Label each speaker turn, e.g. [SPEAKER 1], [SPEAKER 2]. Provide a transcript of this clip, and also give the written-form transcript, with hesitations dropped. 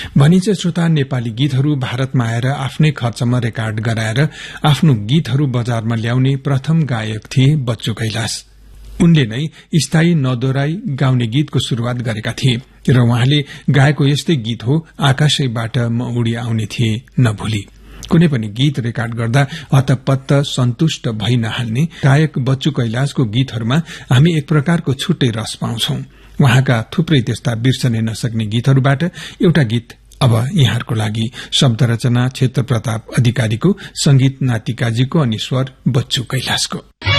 [SPEAKER 1] भनिन्छ श्रोता, नेपाली गीतहरू भारतमा आएर आफ्नै खर्चमा रेकर्ड गराएर आफ्नो गीतहरू बजारमा ल्याउने प्रथम गायक थिए बच्चु कैलाश। उनले नै स्थायी नदोराई गाउने गीतको शुरूआत गरेका थिए र उहाँले गाएको यस्तै गीत हो, आकाशैबाट म उडी आउने थिए नभुली। कुनै पनि गीत रेकर्ड गर्दा हतपत्त सन्तुष्ट भइ नहाल्ने गायक बच्चु कैलाशको गीतहरूमा हामी एक प्रकारको छुट्टै रस पाउँछौं। उहाँका थुप्रै त्यस्ता बिर्सने नसक्ने गीतहरूबाट एउटा गीत अब यहाँहरूको लागि। शब्द रचना क्षेत्र प्रताप अधिकारीको, संगीत नातिकाजीको अनि स्वर बच्चु कैलाशको।